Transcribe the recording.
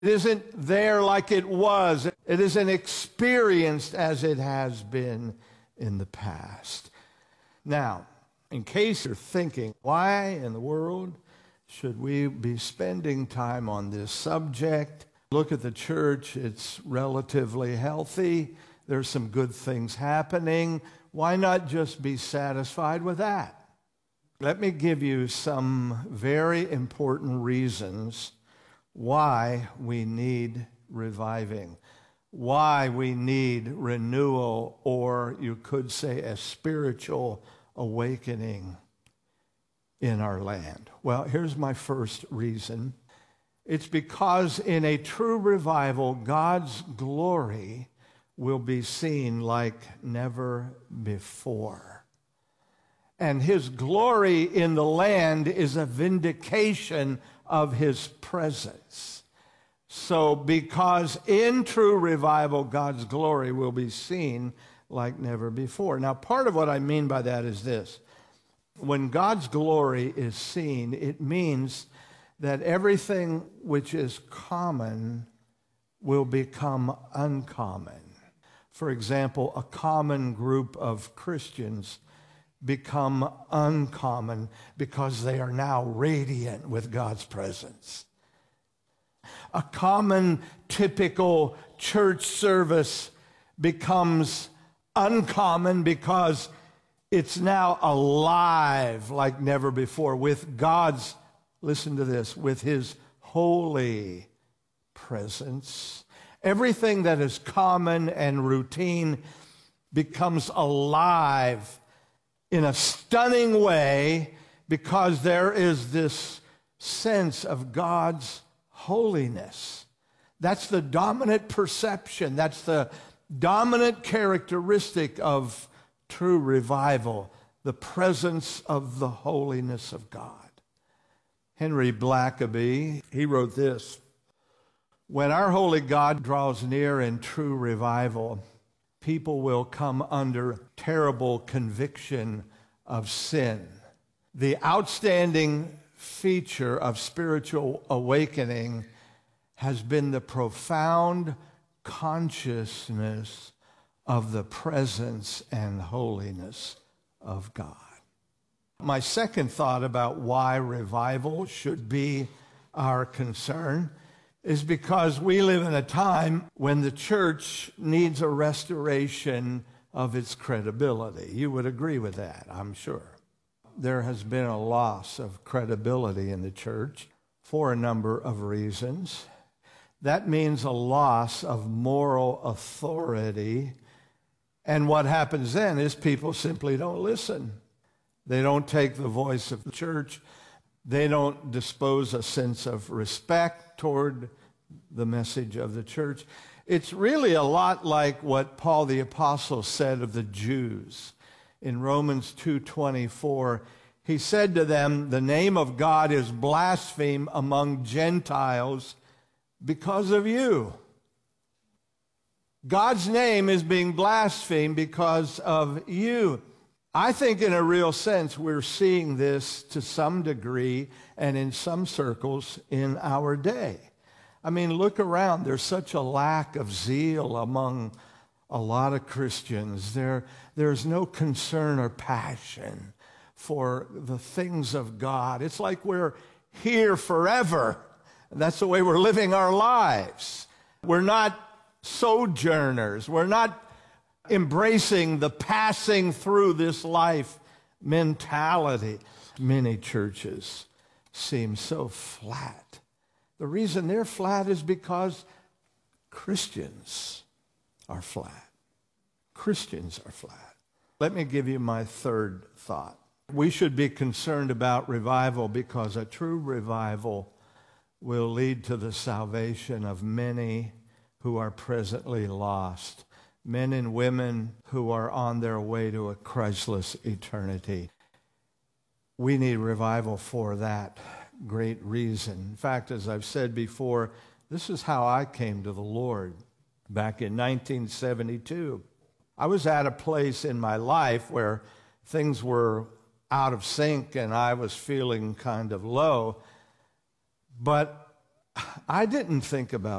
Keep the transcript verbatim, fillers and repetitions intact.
It isn't there like it was. It isn't experienced as it has been in the past. Now, in case you're thinking, why in the world should we be spending time on this subject? Look at the church. It's relatively healthy. There's some good things happening. Why not just be satisfied with that? Let me give you some very important reasons why we need reviving, why we need renewal, or you could say a spiritual awakening in our land. Well, here's my first reason. It's because in a true revival, God's glory will be seen like never before. And his glory in the land is a vindication of his presence. So because in true revival, God's glory will be seen like never before. Now, part of what I mean by that is this. When God's glory is seen, it means that everything which is common will become uncommon. For example, a common group of Christians become uncommon because they are now radiant with God's presence. A common, typical church service becomes uncommon because it's now alive like never before with God's, listen to this, with his holy presence. Everything that is common and routine becomes alive in a stunning way because there is this sense of God's holiness. That's the dominant perception. That's the dominant characteristic of true revival, the presence of the holiness of God. Henry Blackaby, he wrote this: when our holy God draws near in true revival, people will come under terrible conviction of sin. The outstanding feature of spiritual awakening has been the profound consciousness of the presence and holiness of God. My second thought about why revival should be our concern is because we live in a time when the church needs a restoration of its credibility. You would agree with that, I'm sure. There has been a loss of credibility in the church for a number of reasons. That means a loss of moral authority. And what happens then is people simply don't listen. They don't take the voice of the church. They don't dispose a sense of respect toward the message of the church. It's really a lot like what Paul the Apostle said of the Jews. In Romans two twenty-four, he said to them, the name of God is blasphemed among Gentiles because of you. God's name is being blasphemed because of you. I think in a real sense we're seeing this to some degree and in some circles in our day. I mean, look around. There's such a lack of zeal among a lot of Christians. There, there's no concern or passion for the things of God. It's like we're here forever. That's the way we're living our lives. We're not sojourners. We're not embracing the passing through this life mentality. Many churches seem so flat. The reason they're flat is because Christians are flat. Christians are flat. Let me give you my third thought. We should be concerned about revival because a true revival will lead to the salvation of many who are presently lost, men and women who are on their way to a Christless eternity. We need revival for that great reason. In fact, as I've said before, this is how I came to the Lord back in nineteen seventy-two. I was at a place in my life where things were out of sync and I was feeling kind of low. But I didn't think about